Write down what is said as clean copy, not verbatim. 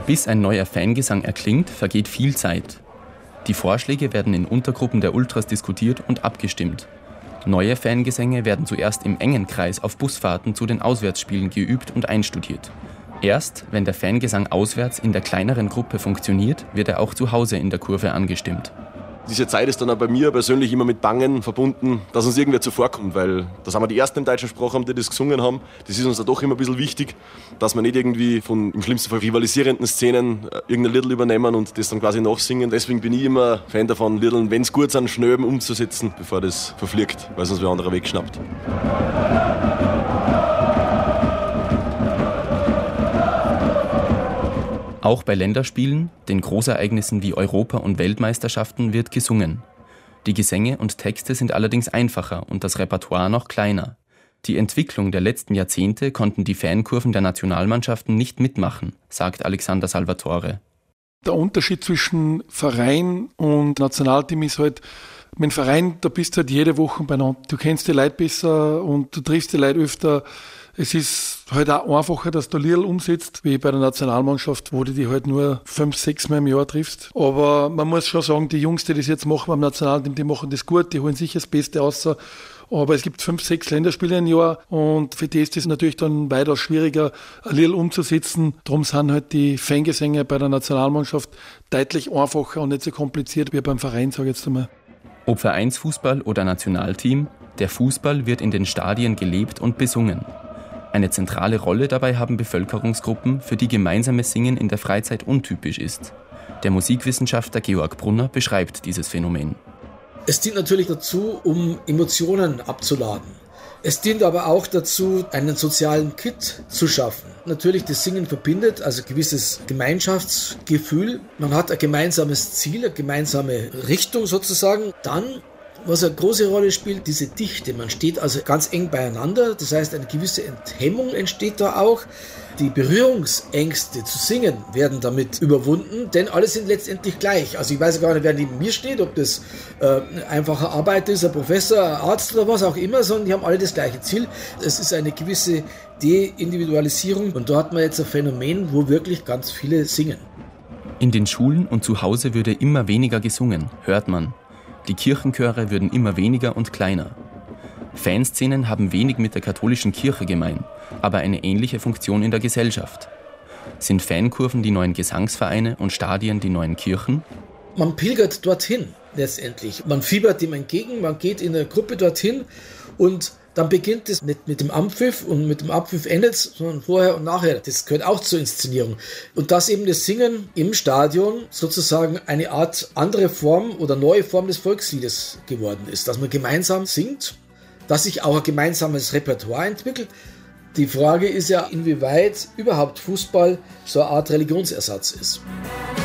Bis ein neuer Fangesang erklingt, vergeht viel Zeit. Die Vorschläge werden in Untergruppen der Ultras diskutiert und abgestimmt. Neue Fangesänge werden zuerst im engen Kreis auf Busfahrten zu den Auswärtsspielen geübt und einstudiert. Erst, wenn der Fangesang auswärts in der kleineren Gruppe funktioniert, wird er auch zu Hause in der Kurve angestimmt. Diese Zeit ist dann auch bei mir persönlich immer mit Bangen verbunden, dass uns irgendwer zuvorkommt, weil da sind wir die Ersten im deutschen Sprachraum, die das gesungen haben. Das ist uns da doch immer ein bisschen wichtig, dass wir nicht irgendwie von im schlimmsten Fall rivalisierenden Szenen irgendein Liedl übernehmen und das dann quasi nachsingen. Deswegen bin ich immer Fan davon, Liedln, wenn es gut sind, schnell umzusetzen, bevor das verfliegt, weil sonst wer anderer wegschnappt. Auch bei Länderspielen, den Großereignissen wie Europa- und Weltmeisterschaften wird gesungen. Die Gesänge und Texte sind allerdings einfacher und das Repertoire noch kleiner. Die Entwicklung der letzten Jahrzehnte konnten die Fankurven der Nationalmannschaften nicht mitmachen, sagt Alexander Salvatore. Der Unterschied zwischen Verein und Nationalteam ist halt, mit dem Verein, da bist du halt jede Woche beieinander. Du kennst die Leute besser und du triffst die Leute öfter. Es ist halt auch einfacher, dass du Liedl umsetzt, wie bei der Nationalmannschaft, wo du die halt nur 5, 6 Mal im Jahr triffst. Aber man muss schon sagen, die Jungs, die das jetzt machen beim Nationalteam, die machen das gut, die holen sicher das Beste raus. Aber es gibt 5, 6 Länderspiele im Jahr und für die ist es natürlich dann weitaus schwieriger, ein Liedl umzusetzen. Darum sind halt die Fangesänge bei der Nationalmannschaft deutlich einfacher und nicht so kompliziert wie beim Verein, sage ich jetzt einmal. Ob Vereinsfußball oder Nationalteam, der Fußball wird in den Stadien gelebt und besungen. Eine zentrale Rolle dabei haben Bevölkerungsgruppen, für die gemeinsames Singen in der Freizeit untypisch ist. Der Musikwissenschaftler Georg Brunner beschreibt dieses Phänomen. Es dient natürlich dazu, um Emotionen abzuladen. Es dient aber auch dazu, einen sozialen Kit zu schaffen. Natürlich, das Singen verbindet, also ein gewisses Gemeinschaftsgefühl. Man hat ein gemeinsames Ziel, eine gemeinsame Richtung sozusagen. Dann, was eine große Rolle spielt, diese Dichte. Man steht also ganz eng beieinander. Das heißt, eine gewisse Enthemmung entsteht da auch. Die Berührungsängste zu singen werden damit überwunden, denn alle sind letztendlich gleich. Also ich weiß gar nicht, wer neben mir steht, ob das ein einfacher Arbeiter ist, ein Professor, ein Arzt oder was auch immer, sondern die haben alle das gleiche Ziel. Es ist eine gewisse Deindividualisierung und da hat man jetzt ein Phänomen, wo wirklich ganz viele singen. In den Schulen und zu Hause würde immer weniger gesungen, hört man. Die Kirchenchöre würden immer weniger und kleiner. Fanszenen haben wenig mit der katholischen Kirche gemein, aber eine ähnliche Funktion in der Gesellschaft. Sind Fankurven die neuen Gesangsvereine und Stadien die neuen Kirchen? Man pilgert dorthin letztendlich. Man fiebert dem entgegen, man geht in der Gruppe dorthin und dann beginnt es nicht mit dem Abpfiff und mit dem Abpfiff endet es, sondern vorher und nachher. Das gehört auch zur Inszenierung. Und dass eben das Singen im Stadion sozusagen eine Art andere Form oder neue Form des Volksliedes geworden ist. Dass man gemeinsam singt, dass sich auch ein gemeinsames Repertoire entwickelt. Die Frage ist ja, inwieweit überhaupt Fußball so eine Art Religionsersatz ist.